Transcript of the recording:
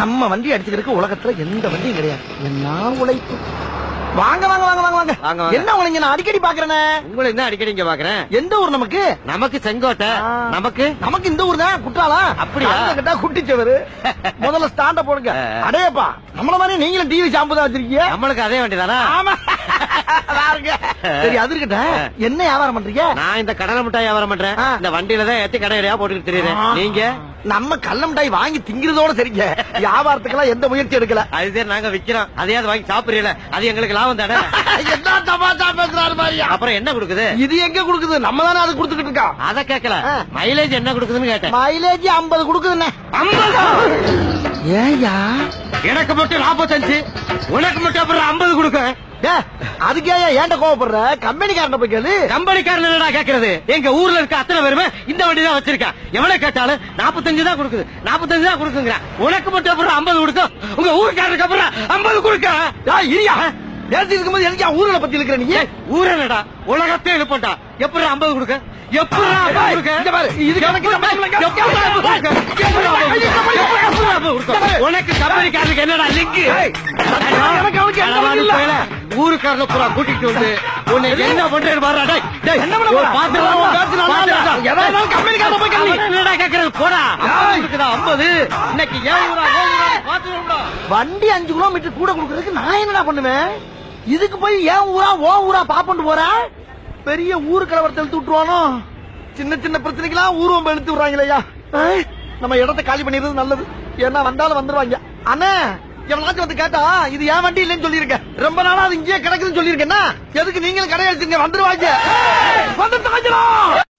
நம்ம வண்டி அடிச்சுக்கிறதுக்கு உலகத்துல எந்த வண்டியும் கிடையாது. என்ன உழைப்பு. வாங்க வாங்க வாங்க வாங்க வாங்க. என்ன உங்களை நான் அடிக்கடி பாக்குறேனே. உங்களை என்ன அடிக்கடி இங்க பாக்குறேன். எந்த ஊர் நமக்கு? நமக்கு செங்கோட்டை. நமக்கு நமக்கு இந்த ஊர் தான். குற்றாலா. அப்படியா? கேட்டா குட்டிச்சவரு. முதல்ல ஸ்டாண்ட போடுங்க. அடேப்பா நம்மள மாதிரி நீங்களும் டிவி ஷாம்பு தான் வச்சிருக்கீங்க. நம்மளுக்கு அதே வண்டி தானா? ஆமா. சரி அது இருக்கட்டும். என்ன வியாபாரம் பண்றீங்க? நான் இந்த கடலை மிட்டாய் வியாபாரம் பண்றேன். இந்த வண்டியில தான் ஏத்தி கடையிலயா போட்டுட்டு தெரியுறேன். நீங்க? நம்ம கள்ள மிட்டாய் வாங்கி திங்கிறதோட சரிங்க. வியாபாரத்துக்கெல்லாம் எந்த முயற்சி எடுக்கல. அதுதான் நாங்க விக்கிறோம். அதையாவது வாங்கி சாப்பிடுறீல. அது எங்களுக்கு லாபம் தானே. என்ன தமாஷா பேசுறாரு மாதிரியா? அப்புறம் என்ன கொடுக்குது? இது எங்க கொடுக்குது? நம்ம தானே அது கொடுத்துக்கிட்டு இருக்கோம். அத கேட்கல. மைலேஜ் என்ன கொடுக்குதுன்னு கேட்டேன். மைலேஜ் 50 கொடுக்குதுண்ணே. 50? ஏயா எனக்கு மட்டும் 45, உனக்கு மட்டும் அப்புறம் 50 கொடுக்க. அதுக்கே ஏன்ட கோவப்படுற? கம்பெனிக்காரன் போய் கேளு. கம்பெனிக்காரன் என்னடா கேக்குறது? எங்க ஊர்ல இருக்க அத்தனை பேருமே இந்த வண்டி தான் வச்சிருக்கேன். எவ்வளவு கேட்டாலும் 45 தான் கொடுக்குது, 45 தான் கொடுக்குங்க. உனக்கு மட்டும் அப்புறம் 50 கொடுக்க, உங்க ஊருக்காரருக்கு அப்புறம் 50 கொடுக்க. இரியா பேசி இருக்கும்போது எனக்கு ஊர்ல பத்தி இருக்கிற நீ ஊரனடா உலகத்தை எழுப்பட்டா. எப்படி 50 கொடுக்க? எப்படி 50 கொடுக்க? இது உனக்கு கம்பெனிக்காரருக்கு என்னடா லிங்க்? ஊருக்காரன பூரா கூட்டிட்டு வந்து உன்னை என்ன பண்றேன்னு பாருடா. என்னடா கேக்குறது? போடா 50. இன்னைக்கு வண்டி 5 கிலோமீட்டர் கூட கொடுக்கறதுக்கு நான் என்னடா பண்ணுவேன்? இதுக்கு போய் ஏன் ஊரா ஓ ஊரா பாப்பண்டு போற? பெரிய ஊரு கலவரத்தை இழுத்து விட்டுருவானோ? சின்ன சின்ன பிரச்சனைக்கெல்லாம் ஊர்வம் இழுத்து விடுறாங்களேயா. நம்ம இடத்தை காலி பண்ணிடுறது நல்லது. ஏன்னா வந்தாலும் வந்துருவாங்க. அண்ணா எவனாச்சும் வந்து கேட்டா இது ஏன் வண்டி இல்லைன்னு சொல்லியிருக்கேன். ரொம்ப நாளா அது இங்கேயே கிடக்குதுன்னு சொல்லியிருக்கேன்னா எதுக்கு நீங்களும் கடை அடிச்சுங்க வந்துருவாங்க. வந்து